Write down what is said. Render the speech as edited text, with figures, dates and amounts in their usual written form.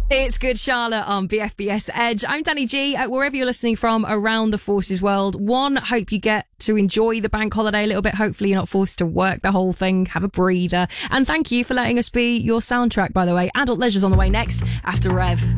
It's Good Charlotte on BFBS Edge. I'm Danny G. Wherever you're listening from around the Forces world, hope you get to enjoy the bank holiday a little bit. Hopefully you're not forced to work the whole thing. Have a breather. And thank you for letting us be your soundtrack, by the way. Adult Leisure's on the way next after Rev.